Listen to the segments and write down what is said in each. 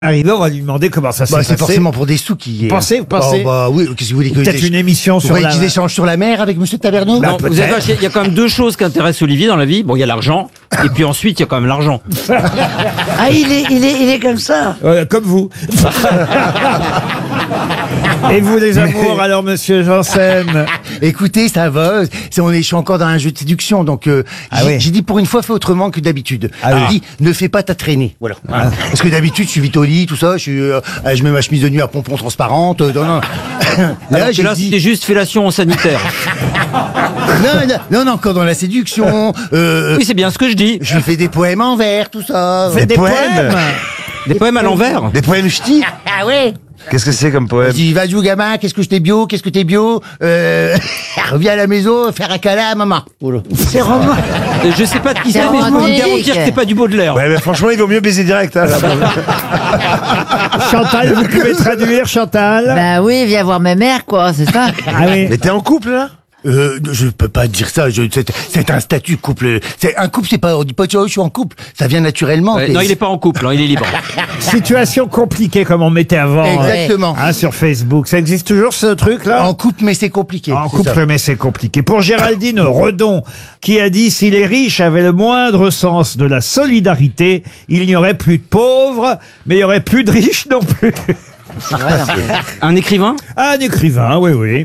Arrivé, on va lui demander comment ça s'est passé. C'est forcément pour des sous qui... Vous pensez oui, qu'est-ce que vous voulez que... Peut-être une émission sur la... Qu'ils échangent sur la mer avec Monsieur Taverneau? Non, vous savez, il y a quand même deux choses qui intéressent Olivier dans la vie. Bon, il y a l'argent, et puis ensuite, il y a quand même l'argent. Ah, il est comme ça. Comme vous. Et vous, les amours, alors, monsieur Janssen? Écoutez, ça va. Je suis encore dans un jeu de séduction, donc j'ai dit pour une fois, fais autrement que d'habitude. J'ai dit, ne fais pas ta traînée. Voilà. Parce que d'habitude, je suis vite au lit, tout ça. Je mets ma chemise de nuit à pompons transparente. Là, c'était juste fellation sanitaire. Non, encore dans la séduction. Oui, c'est bien ce que je dis. Je lui fais des poèmes en vers, tout ça. Des poèmes? Des poèmes à l'envers? Des poèmes ch'tis? Ah ouais. Qu'est-ce que c'est comme poème? Je dis, vas-y, gamin, qu'est-ce que t'es bio? Reviens à la maison, faire un câlin à maman. C'est romantique. Je sais pas de qui c'est, mais je peux vous garantir que c'est pas du Baudelaire. Ouais, mais franchement, il vaut mieux baiser direct. Hein, Chantal, vous pouvez traduire, Chantal? Bah oui, viens voir ma mère, quoi, c'est ça. Ah oui. Mais t'es en couple, là? Je peux pas dire ça. C'est un statut couple. Un couple, c'est pas. On dit pas je suis en couple. Ça vient naturellement. Non, il est pas en couple, hein, il est libre. Situation compliquée comme on mettait avant. Exactement. Sur Facebook. Ça existe toujours ce truc-là? En couple, mais c'est compliqué. En couple, mais c'est compliqué. Pour Géraldine Redon, qui a dit si les riches avaient le moindre sens de la solidarité, il n'y aurait plus de pauvres, mais il y aurait plus de riches non plus. Un écrivain? Un écrivain, oui, oui.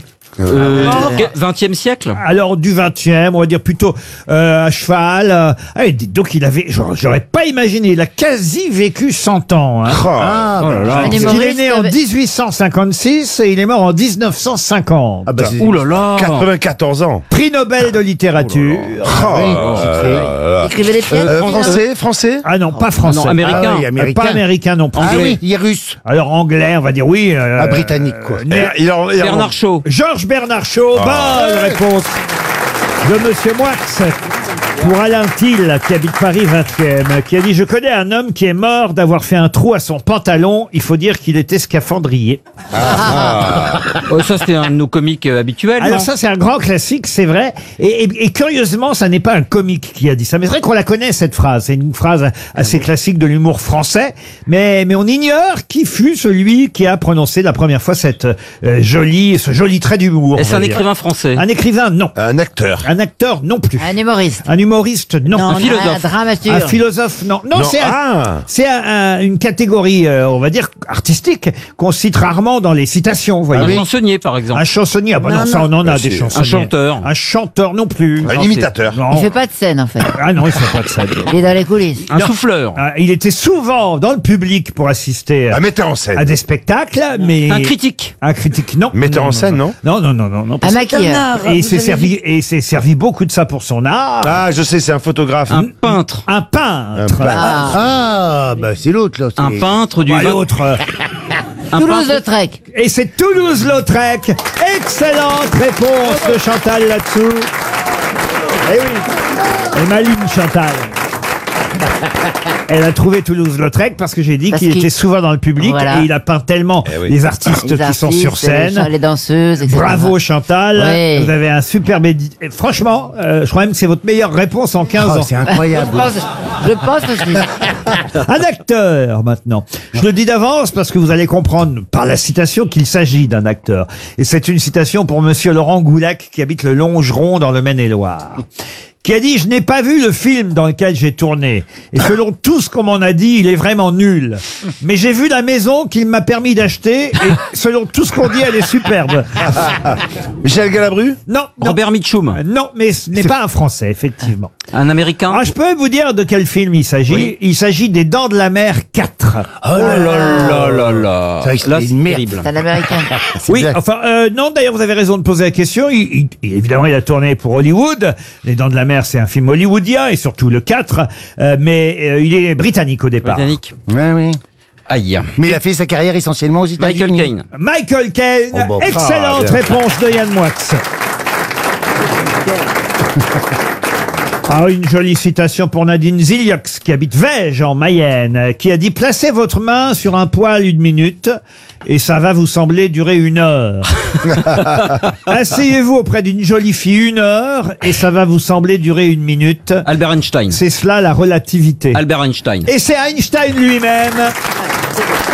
20e siècle? Alors du 20e, on va dire plutôt à cheval. Donc il avait, j'aurais pas imaginé, il a quasi vécu 100 ans. Hein. Il est né en 1856 et il est mort en 1950. Ah bah ouh là là, 94 ans. Prix Nobel de littérature. Écrivez les pièces. Français? Ah non, pas français. non, américain. Ah oui, américain. Pas américain non plus. Ah oui, il est russe. Alors anglais, on va dire oui. Britannique, quoi. Bernard Shaw. Georges Bernard Shaw, bonne réponse de Monsieur Moix. Pour Alain Thiel, qui habite Paris 20e, qui a dit « Je connais un homme qui est mort d'avoir fait un trou à son pantalon. Il faut dire qu'il était scaphandrier. » Ça, c'était un de nos comiques habituels. Alors non ça, c'est un grand classique, c'est vrai. Et curieusement, ça n'est pas un comique qui a dit ça. Mais c'est vrai qu'on la connaît, cette phrase. C'est une phrase assez classique de l'humour français. Mais on ignore qui fut celui qui a prononcé la première fois ce joli trait d'humour. Est-ce un écrivain français? Un écrivain, non. Un acteur? Un acteur, non plus. Un humoriste. Un humoriste, non. Un philosophe. Un dramaturge. Un philosophe, non. Non, c'est une catégorie, on va dire, artistique, qu'on cite rarement dans les citations, vous voyez. Un chansonnier, par exemple. Un chansonnier, ah bah non, ça on en a des chansonniers. Un chanteur. Un chanteur non plus. Un imitateur? Non. Il fait pas de scène, en fait. Ah non, il fait pas de scène. Il est dans les coulisses. Un souffleur. Il était souvent dans le public pour assister Un metteur en scène? à des spectacles, mais... Un critique. Un critique, non. Metteur en scène, non? Non. Un maquilleur. Et il s'est servi beaucoup de ça pour son art. Ah, je sais, c'est un photographe. Un peintre. Un peintre. Bah c'est l'autre, là. Un peintre du... L'autre. Toulouse-Lautrec. Et c'est Toulouse-Lautrec. Excellente réponse de Chantal là-dessous. Eh oui. Et maligne Chantal. Elle a trouvé Toulouse-Lautrec parce que j'ai dit qu'il était souvent dans le public et il a peint tellement les artistes qui sont sur scène. Les danseuses, etc. Bravo Chantal, oui. Vous avez un superbe franchement, je crois même que c'est votre meilleure réponse en 15 ans. C'est incroyable. Je pense aussi. Un acteur maintenant. Je le dis d'avance parce que vous allez comprendre par la citation qu'il s'agit d'un acteur. Et c'est une citation pour Monsieur Laurent Goulac qui habite le Longeron dans le Maine-et-Loire. Qui a dit « Je n'ai pas vu le film dans lequel j'ai tourné. Et selon tout ce qu'on m'en a dit, il est vraiment nul. Mais j'ai vu la maison qu'il m'a permis d'acheter et selon tout ce qu'on dit, elle est superbe. » Michel Galabru? Non. Robert Mitchum. Non, mais ce n'est pas un Français, effectivement. Un Américain. Je peux vous dire de quel film il s'agit. Oui. Il s'agit des Dents de la Mer 4. Oh là là là là. Là, c'est terrible. C'est un Américain. Oui, enfin, non, d'ailleurs, vous avez raison de poser la question. Évidemment, il a tourné pour Hollywood. Les Dents de la Mer, c'est un film hollywoodien, et surtout le 4. Mais il est britannique au départ. Britannique. Oui. Aïe. Mais il a fait sa carrière essentiellement aux États-Unis. Michael Caine. Michael Caine. Oh, bah, Excellente réponse de Yann Moix. Une jolie citation pour Nadine Ziliox, qui habite Vège, en Mayenne, qui a dit « Placez votre main sur un poil 1 minute, et ça va vous sembler durer 1 heure. Asseyez-vous auprès d'une jolie fille 1 heure, et ça va vous sembler durer 1 minute. » Albert Einstein. C'est cela la relativité. Albert Einstein. Et c'est Einstein lui-même.